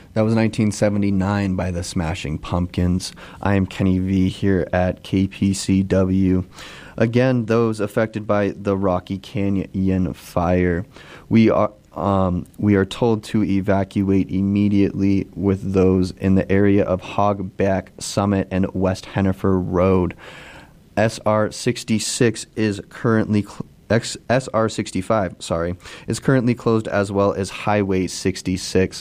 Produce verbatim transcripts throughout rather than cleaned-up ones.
That was nineteen seventy-nine by the Smashing Pumpkins. I am Kenny V here at K P C W. Again, those affected by the Rocky Canyon fire, we are um, we are told to evacuate immediately with those in the area of Hogback Summit and West Hennifer Road. S R sixty-six is currently cl- X- S R sixty-five, sorry, is currently closed, as well as Highway sixty-six.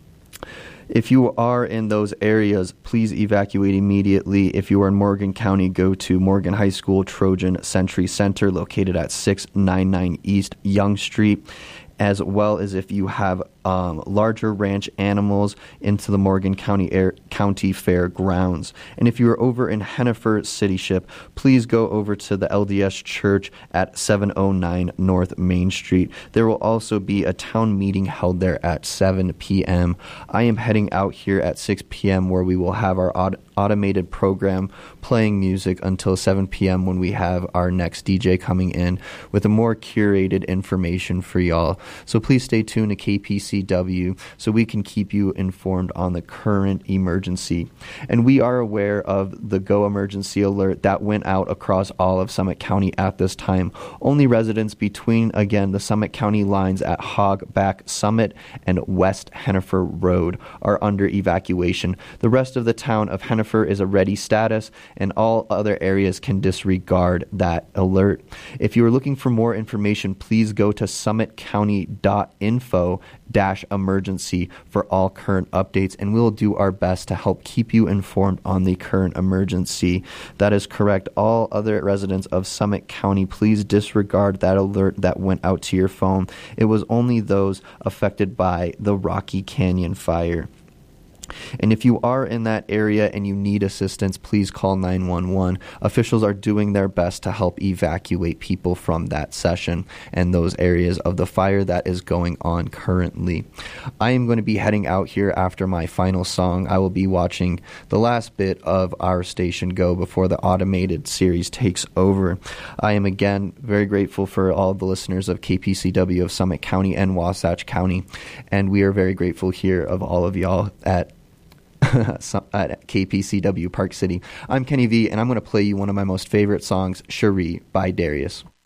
If you are in those areas, please evacuate immediately. If you are in Morgan County, go to Morgan High School Trojan Century Center, located at six ninety-nine East Young Street, as well as if you have um, larger ranch animals, into the Morgan County Air, County Fair grounds. And if you are over in Hennifer City Ship, please go over to the L D S Church at seven oh nine North Main Street. There will also be a town meeting held there at seven p.m. I am heading out here at six p.m. where we will have our aut- automated program playing music until seven p.m. when we have our next D J coming in with a more curated information for y'all. So please stay tuned to K P C W so we can keep you informed on the current emergency. And we are aware of the Go Emergency Alert that went out across all of Summit County at this time. Only residents between, again, the Summit County lines at Hogback Summit and West Hennifer Road are under evacuation. The rest of the town of Hennifer is a ready status, and all other areas can disregard that alert. If you are looking for more information, please go to summit county dot info dash emergency for all current updates, and we'll do our best to help keep you informed on the current emergency. That is correct. All other residents of Summit County, please disregard that alert that went out to your phone. It was only those affected by the Rocky Canyon fire. And if you are in that area and you need assistance, please call nine one one. Officials are doing their best to help evacuate people from that session and those areas of the fire that is going on currently. I am going to be heading out here after my final song. I will be watching the last bit of our station go before the automated series takes over. I am again very grateful for all the listeners of K P C W of Summit County and Wasatch County, and we are very grateful here of all of y'all at at K P C W Park City. I'm Kenny V, and I'm going to play you one of my most favorite songs, Cherie by Darius.